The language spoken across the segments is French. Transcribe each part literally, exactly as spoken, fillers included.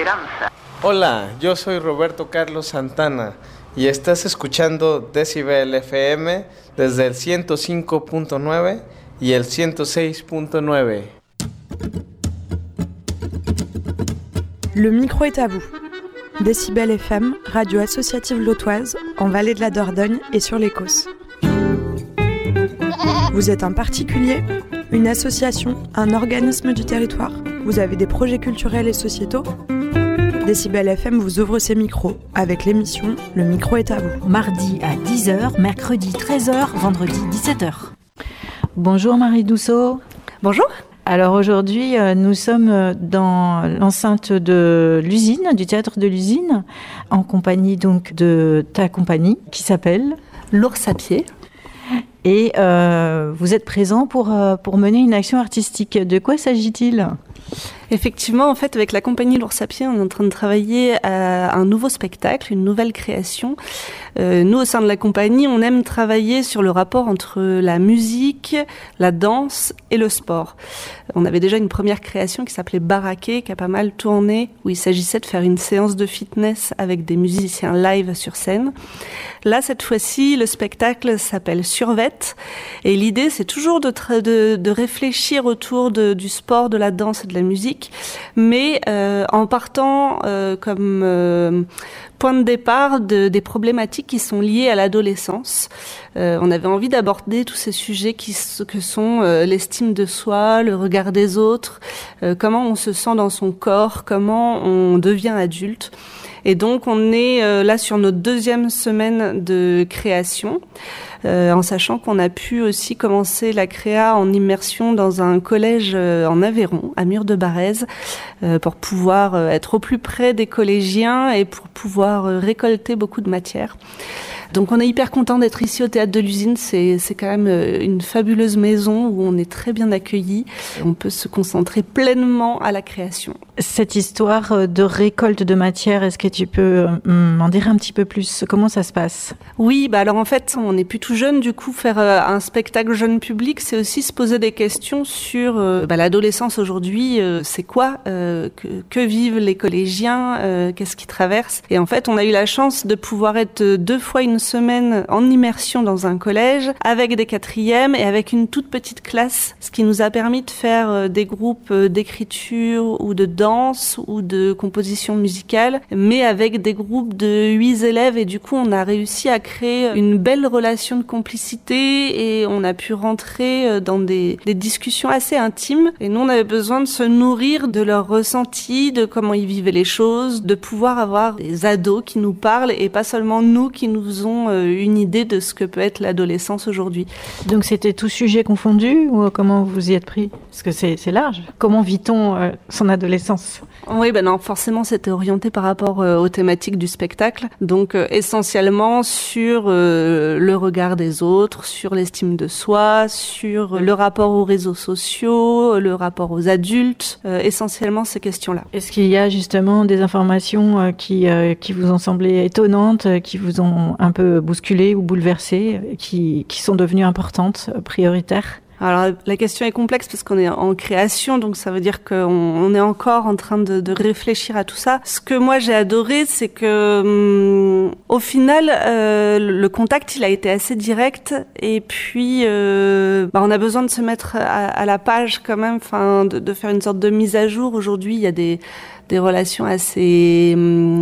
esperanza. Hola, yo soy Roberto Carlos Santana y estás escuchando Decibel F M desde el ciento cinco punto nueve y el ciento seis punto nueve. Le micro est à vous. Décibel F M, radio associative lotoise, en Vallée de la Dordogne et sur les Causses. Vous êtes un particulier, une association, un organisme du territoire. Vous avez des projets culturels et sociétaux. Décibel F M vous ouvre ses micros avec l'émission Le micro est à vous. Mardi à dix heures, mercredi treize heures, vendredi dix-sept heures. Bonjour Marie Douceau. Bonjour. Alors aujourd'hui, nous sommes dans l'enceinte de l'usine, du théâtre de l'usine, en compagnie donc de ta compagnie qui s'appelle L'Ours à pied. Et euh, vous êtes présent pour, pour mener une action artistique. De quoi s'agit-il ? Effectivement, en fait, avec la compagnie L'Ours à pied, on est en train de travailler à un nouveau spectacle, une nouvelle création. Euh, nous, au sein de la compagnie, on aime travailler sur le rapport entre la musique, la danse et le sport. On avait déjà une première création qui s'appelait Baraqué, qui a pas mal tourné, où il s'agissait de faire une séance de fitness avec des musiciens live sur scène. Là, cette fois-ci, le spectacle s'appelle Survette. Et l'idée, c'est toujours de, tra- de, de réfléchir autour de, du sport, de la danse et de la musique, mais euh, en partant euh, comme euh, point de départ de, des problématiques qui sont liées à l'adolescence. Euh, on avait envie d'aborder tous ces sujets qui, que sont euh, l'estime de soi, le regard des autres, euh, comment on se sent dans son corps, comment on devient adulte. Et donc, on est euh, là sur notre deuxième semaine de création, euh, en sachant qu'on a pu aussi commencer la créa en immersion dans un collège euh, en Aveyron, à Mur-de-Barrez, euh, pour pouvoir euh, être au plus près des collégiens et pour pouvoir euh, récolter beaucoup de matière. Donc on est hyper content d'être ici au Théâtre de l'Usine, c'est, c'est quand même une fabuleuse maison où on est très bien accueillis. On peut se concentrer pleinement à la création. Cette histoire de récolte de matière, est-ce que tu peux m'en dire un petit peu plus ? Comment ça se passe ? Oui, bah alors en fait, on n'est plus tout jeune, du coup faire un spectacle jeune public, c'est aussi se poser des questions sur euh, bah, l'adolescence aujourd'hui, euh, c'est quoi euh, que, que vivent les collégiens, euh, qu'est-ce qu'ils traversent. Et en fait, on a eu la chance de pouvoir être deux fois une semaine en immersion dans un collège avec des quatrièmes et avec une toute petite classe, ce qui nous a permis de faire des groupes d'écriture ou de danse ou de composition musicale, mais avec des groupes de huit élèves et du coup on a réussi à créer une belle relation de complicité et on a pu rentrer dans des, des discussions assez intimes et nous on avait besoin de se nourrir de leurs ressentis, de comment ils vivaient les choses, de pouvoir avoir des ados qui nous parlent et pas seulement nous qui nous ont une idée de ce que peut être l'adolescence aujourd'hui. Donc c'était tout sujet confondu ou comment vous y êtes pris ? Parce que c'est, c'est large. Comment vit-on euh, son adolescence ? Oui, ben non, forcément c'était orienté par rapport euh, aux thématiques du spectacle. Donc euh, essentiellement sur euh, le regard des autres, sur l'estime de soi, sur le rapport aux réseaux sociaux, le rapport aux adultes, euh, essentiellement ces questions-là. Est-ce qu'il y a justement des informations euh, qui, euh, qui vous ont semblé étonnantes, euh, qui vous ont un peu bousculées ou bouleversées, qui, qui sont devenues importantes, prioritaires ? Alors la question est complexe parce qu'on est en création, donc ça veut dire qu'on on est encore en train de, de réfléchir à tout ça. Ce que moi j'ai adoré, c'est que hum, au final, euh, le contact il a été assez direct et puis euh, bah, on a besoin de se mettre à, à la page quand même, enfin de, de faire une sorte de mise à jour. Aujourd'hui, il y a des des relations assez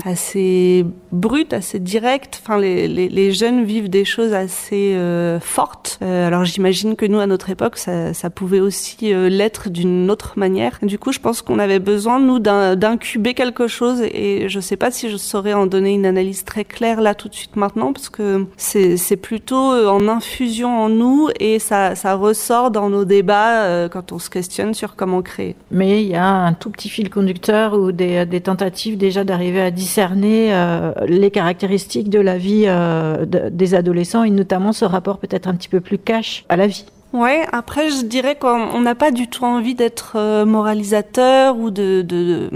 assez brutes, assez directes. Enfin, les les, les jeunes vivent des choses assez euh, fortes. Euh, alors j'imagine que nous à notre époque, ça ça pouvait aussi euh, l'être d'une autre manière. Du coup, je pense qu'on avait besoin nous d'un, d'incuber quelque chose et je sais pas si je saurais en donner une analyse très claire là tout de suite maintenant parce que c'est c'est plutôt en infusion en nous et ça ça ressort dans nos débats euh, quand on se questionne sur comment créer. Mais il y a un tout petit fil conducteur ou des, des tentatives déjà d'arriver à discerner euh, les caractéristiques de la vie euh, de, des adolescents et notamment ce rapport peut-être un petit peu plus cash à la vie. Ouais, après je dirais qu'on n'a pas du tout envie d'être euh, moralisateur ou de, de,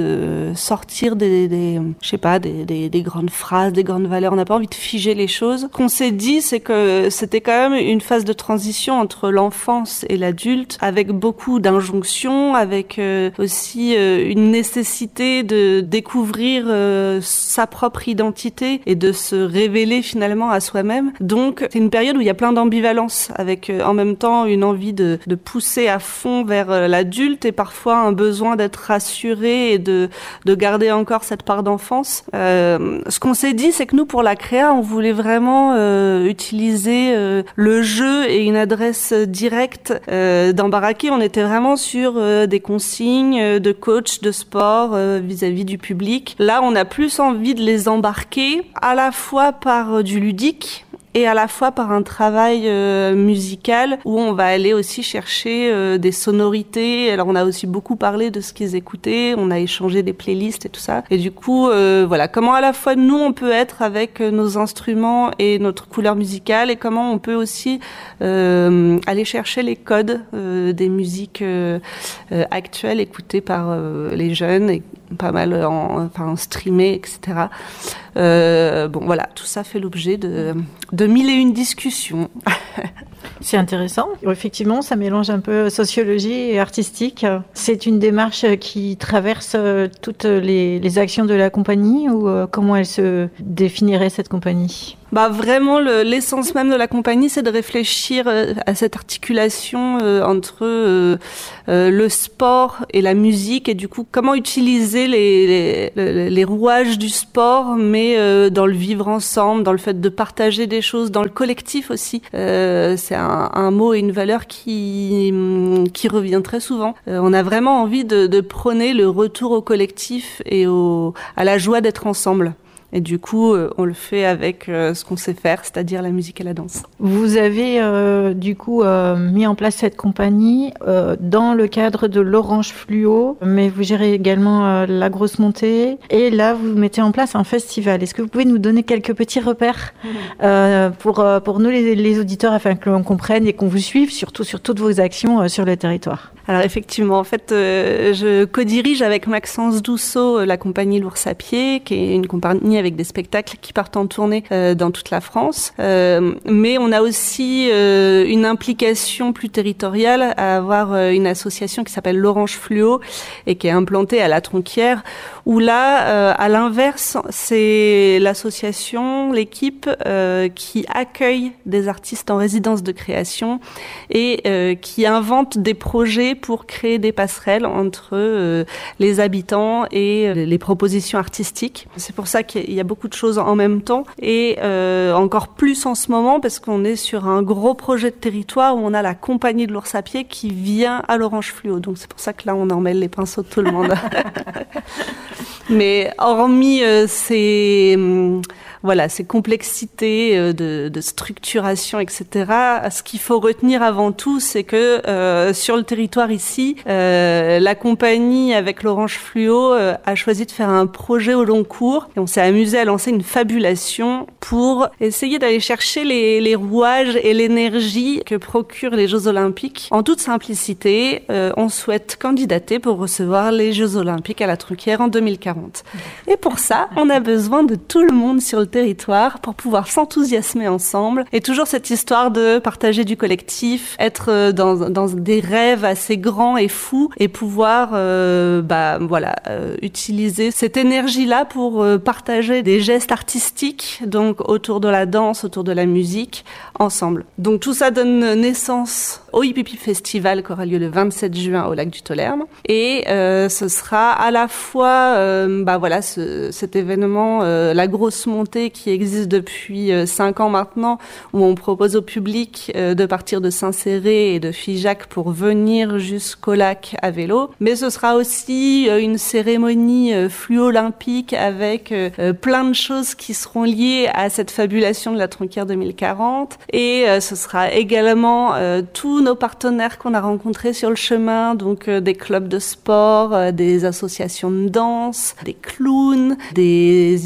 de sortir des, des je sais pas, des, des, des grandes phrases, des grandes valeurs. On n'a pas envie de figer les choses. Ce qu'on s'est dit, c'est que c'était quand même une phase de transition entre l'enfance et l'adulte, avec beaucoup d'injonctions, avec euh, aussi euh, une nécessité de découvrir euh, sa propre identité et de se révéler finalement à soi-même. Donc c'est une période où il y a plein d'ambivalence, avec euh, en même temps une envie de, de pousser à fond vers l'adulte et parfois un besoin d'être rassuré et de, de garder encore cette part d'enfance. Euh, ce qu'on s'est dit, c'est que nous, pour la créa, on voulait vraiment euh, utiliser euh, le jeu et une adresse directe euh, d'Embaraqué. On était vraiment sur euh, des consignes de coach de sport euh, vis-à-vis du public. Là, on a plus envie de les embarquer à la fois par euh, du ludique, et à la fois par un travail euh, musical où on va aller aussi chercher euh, des sonorités. Alors on a aussi beaucoup parlé de ce qu'ils écoutaient, on a échangé des playlists et tout ça. Et du coup, euh, voilà, comment à la fois nous on peut être avec nos instruments et notre couleur musicale, et comment on peut aussi euh, aller chercher les codes euh, des musiques euh, euh, actuelles écoutées par euh, les jeunes, et pas mal en, enfin, streamé, et cetera. Euh, bon, voilà, tout ça fait l'objet de, de mille et une discussions. C'est intéressant. Effectivement, ça mélange un peu sociologie et artistique. C'est une démarche qui traverse toutes les, les actions de la compagnie, ou comment elle se définirait, cette compagnie ? Bah vraiment, le, l'essence même de la compagnie, c'est de réfléchir euh, à cette articulation euh, entre euh, euh, le sport et la musique, et du coup, comment utiliser les, les, les rouages du sport, mais euh, dans le vivre ensemble, dans le fait de partager des choses, dans le collectif aussi. Euh, c'est un, un mot et une valeur qui qui revient très souvent. Euh, on a vraiment envie de, de prôner le retour au collectif et au, à la joie d'être ensemble. Et du coup, euh, on le fait avec euh, ce qu'on sait faire, c'est-à-dire la musique et la danse. Vous avez euh, du coup euh, mis en place cette compagnie euh, dans le cadre de l'Orange Fluo, mais vous gérez également euh, la Grosse Montée, et là vous mettez en place un festival. Est-ce que vous pouvez nous donner quelques petits repères euh, pour, euh, pour nous les, les auditeurs, afin que l'on comprenne et qu'on vous suive, surtout sur toutes vos actions euh, sur le territoire? Alors effectivement, en fait, euh, je co-dirige avec Maxence Dousseau euh, la compagnie L'Ours à Pied, qui est une compagnie avec des spectacles qui partent en tournée euh, dans toute la France. Euh, mais on a aussi euh, une implication plus territoriale à avoir euh, une association qui s'appelle l'Orange Fluo et qui est implantée à La Tronquière, où là, euh, à l'inverse, c'est l'association, l'équipe euh, qui accueille des artistes en résidence de création et euh, qui invente des projets pour créer des passerelles entre euh, les habitants et euh, les propositions artistiques. C'est pour ça qu'il y a beaucoup de choses en même temps, et euh, encore plus en ce moment parce qu'on est sur un gros projet de territoire où on a la compagnie de l'Ours à Pied qui vient à l'Orange Fluo. Donc c'est pour ça que là on emmêle les pinceaux de tout le monde. Mais hormis euh, ces, euh, voilà, ces complexités euh, de, de structuration, et cetera, ce qu'il faut retenir avant tout, c'est que euh, sur le territoire ici, euh, la compagnie avec l'Orange Fluo euh, a choisi de faire un projet au long cours, et on s'est amusé à lancer une fabulation pour essayer d'aller chercher les, les rouages et l'énergie que procurent les Jeux Olympiques. En toute simplicité, euh, on souhaite candidater pour recevoir les Jeux Olympiques à La Tronquière en deux mille quarante. Et pour ça, on a besoin de tout le monde sur le territoire pour pouvoir s'enthousiasmer ensemble. Et toujours cette histoire de partager du collectif, être dans, dans des rêves assez grands et fous, et pouvoir euh, bah, voilà, euh, utiliser cette énergie-là pour euh, partager des gestes artistiques, donc autour de la danse, autour de la musique, ensemble. Donc tout ça donne naissance au Hip-Hip Festival qui aura lieu le vingt-sept juin au Lac du Tolherme. Et euh, ce sera à la fois euh, bah voilà, ce, cet événement, euh, la Grosse Montée, qui existe depuis euh, cinq ans maintenant, où on propose au public euh, de partir de Saint-Céré et de Figeac pour venir jusqu'au lac à vélo. Mais ce sera aussi euh, une cérémonie euh, fluo-olympique avec euh, plein de choses qui seront liées à cette fabulation de la Tronquière deux mille quarante. Et euh, ce sera également euh, tous nos partenaires qu'on a rencontrés sur le chemin, donc euh, des clubs de sport, euh, des associations de danse, des clowns, des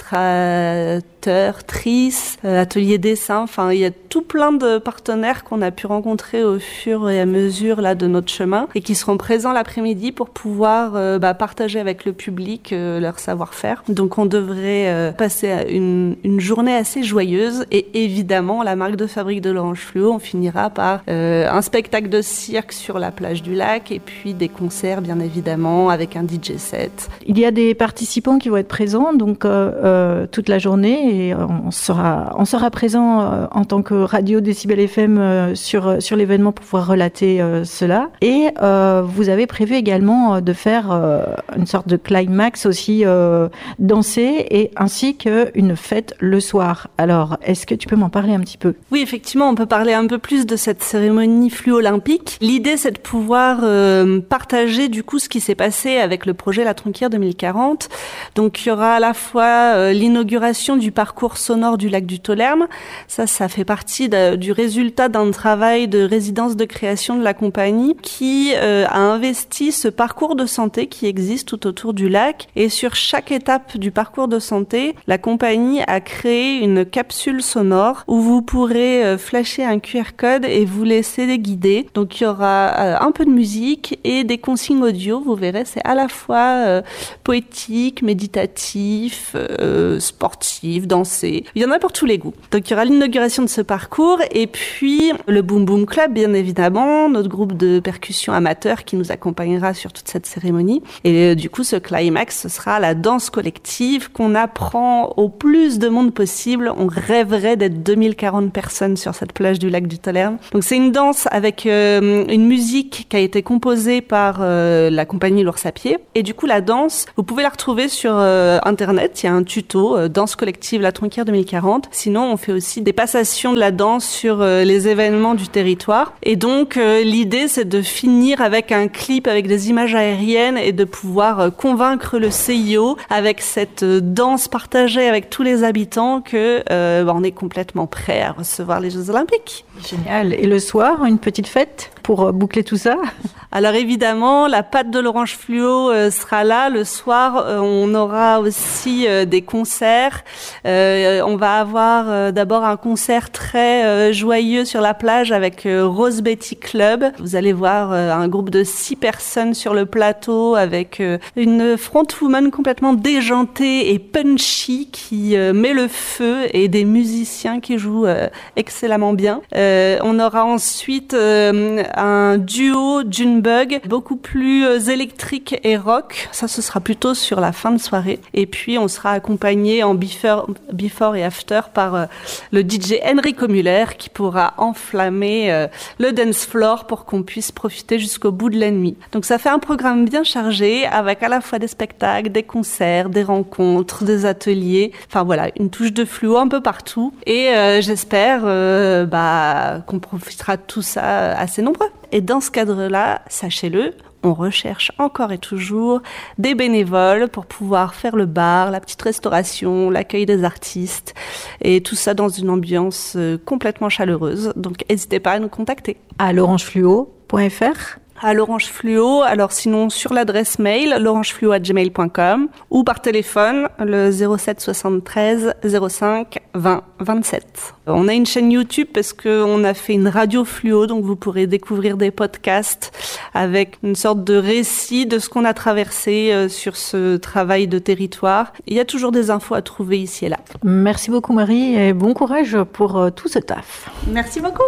illustrateurs, tristes, euh, ateliers dessin. Enfin, il y a tout plein de partenaires qu'on a pu rencontrer au fur et à mesure là de notre chemin et qui seront présents l'après-midi pour pouvoir euh, bah, partager avec le public euh, leur savoir-faire. Donc, on devrait euh, passer une, une journée assez joyeuse et évidemment, la marque de fabrique de l'Orange Fluo, on finira par euh, un spectacle de cirque sur la plage du lac et puis des concerts, bien évidemment, avec un D J set. Il y a des participants qui vont être présents donc euh, euh, toute la journée et on sera, on sera présent euh, en tant que radio Décibel F M euh, sur, sur l'événement pour pouvoir relater euh, cela. Et euh, vous avez prévu également de faire euh, une sorte de climax aussi, euh, danser et ainsi qu'une fête le soir. Alors, est-ce que tu peux m'en parler un petit peu ? Oui, effectivement, on peut parler un peu plus de cette cérémonie fluo-olympique. L'idée, c'est de pouvoir euh, partager du coup ce qui s'est passé avec le projet La Tronquière deux mille quarante. Donc, il y aura à la fois euh, l'inauguration du parcours sonore du lac du Tolherme. Ça, ça fait partie de, du résultat d'un travail de résidence de création de la compagnie qui euh, a investi ce parcours de santé qui existe tout autour du lac. Et sur chaque étape du parcours de santé, la compagnie a créé une capsule sonore où vous pourrez euh, flasher un Q R code et vous laisser guider. Donc, il y aura euh, un peu de musique et des consignes audio. Vous verrez, c'est à la fois euh, poétique, méditatif, euh, sportif, dansé. Il y en a pour tous les goûts. Donc, il y aura l'inauguration de ce parcours et puis le Boom Boom Club, bien évidemment, notre groupe de percussion amateur qui nous accompagnera sur toute cette cérémonie. Et euh, du coup, ce climax, ce sera la danse collective qu'on apprend au plus de monde possible. On rêverait d'être deux mille quarante personnes sur cette plage du lac du Tolherme. Donc, c'est une danse avec euh, une musique qui a été composée par euh, la compagnie L'Ours à pied. Et du coup, la danse, vous pouvez la retrouver sur euh, Internet. Il y a un tuto, euh, danse collective La Tronquière deux mille quarante. Sinon, on fait aussi des passations de la danse sur euh, les événements du territoire. Et donc, euh, l'idée, c'est de finir avec un clip avec des images aériennes et de pouvoir euh, convaincre le C I O avec cette euh, danse partagée avec tous les habitants que euh, bah, on est complètement prêt à recevoir les Jeux Olympiques. Génial. Et le soir, une petite fête pour boucler tout ça ? Alors évidemment, la patte de l'Orange Fluo euh, sera là. Le soir, euh, on aura aussi euh, des concerts. Euh, on va avoir euh, d'abord un concert très euh, joyeux sur la plage avec euh, Rose Betty Club. Vous allez voir euh, un groupe de six personnes sur le plateau avec euh, une frontwoman complètement déjantée et punchy qui euh, met le feu et des musiciens qui jouent euh, excellemment bien. Euh, on aura ensuite euh, un duo d'une Bug, beaucoup plus euh, électrique et rock. Ça, ce sera plutôt sur la fin de soirée. Et puis, on sera accompagné en before, before et after par euh, le D J Enrico Müller qui pourra enflammer euh, le dance floor pour qu'on puisse profiter jusqu'au bout de la nuit. Donc, ça fait un programme bien chargé avec à la fois des spectacles, des concerts, des rencontres, des ateliers. Enfin, voilà, une touche de fluo un peu partout. Et euh, j'espère euh, bah, qu'on profitera de tout ça assez nombreux. Et dans ce cadre-là, sachez-le, on recherche encore et toujours des bénévoles pour pouvoir faire le bar, la petite restauration, l'accueil des artistes et tout ça dans une ambiance complètement chaleureuse. Donc, n'hésitez pas à nous contacter. À l'orangefluo point f r À l'Orange Fluo, alors sinon sur l'adresse mail l'orangefluo arobase gmail point com ou par téléphone le zéro sept soixante-treize zéro cinq vingt vingt-sept. On a une chaîne YouTube parce qu'on a fait une radio fluo, donc vous pourrez découvrir des podcasts avec une sorte de récit de ce qu'on a traversé sur ce travail de territoire. Il y a toujours des infos à trouver ici et là. Merci beaucoup Marie et bon courage pour tout ce taf. Merci beaucoup.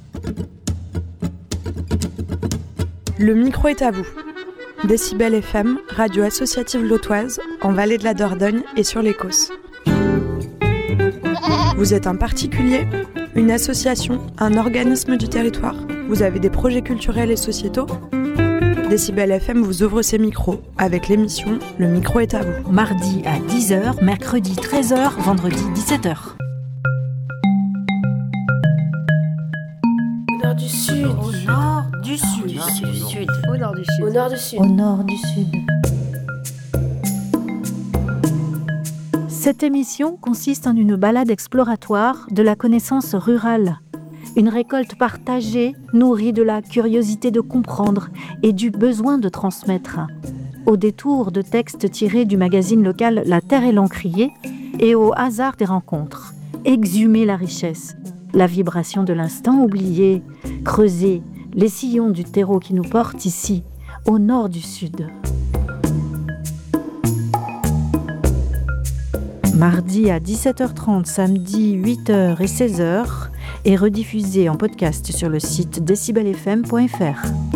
Le micro est à vous. Décibel F M, radio associative lotoise, en Vallée de la Dordogne et sur l'Écosse. Vous êtes un particulier, une association, un organisme du territoire. Vous avez des projets culturels et sociétaux ? Décibel F M vous ouvre ses micros avec l'émission Le micro est à vous. Mardi à dix heures, mercredi treize heures, vendredi dix-sept heures. Au nord du sud. Au nord du sud. Du sud. Au nord du sud. Au nord du sud. Au nord du sud. Cette émission consiste en une balade exploratoire de la connaissance rurale. Une récolte partagée, nourrie de la curiosité de comprendre et du besoin de transmettre. Au détour de textes tirés du magazine local La Terre et l'Encrier et au hasard des rencontres. Exhumer la richesse, la vibration de l'instant oublié, creuser les sillons du terreau qui nous porte ici, au nord du sud. Mardi à dix-sept heures trente, samedi huit heures et seize heures, et rediffusé en podcast sur le site décibel f m point f r.